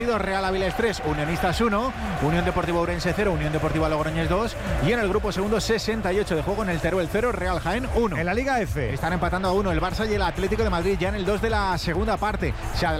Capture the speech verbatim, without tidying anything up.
Real Avilés tres, Unionistas uno, Unión Deportiva Ourense cero, Unión Deportiva Logroñés dos y en el grupo segundo sesenta y ocho de juego en el Teruel cero, Real Jaén uno. En la Liga F están empatando a uno el Barça y el Atlético de Madrid ya en el dos de la segunda parte. Se